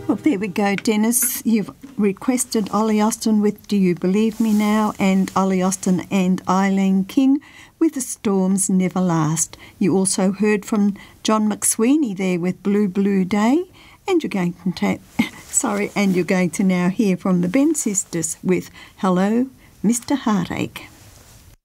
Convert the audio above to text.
Well, there we go, Dennis. You've requested Ollie Austin with Do You Believe Me Now, and Ollie Austin and Eileen King with The Storms Never Last. You also heard from John McSweeney there with Blue Blue Day, and you're going to now hear from the Ben Sisters with Hello, Mr. Heartache.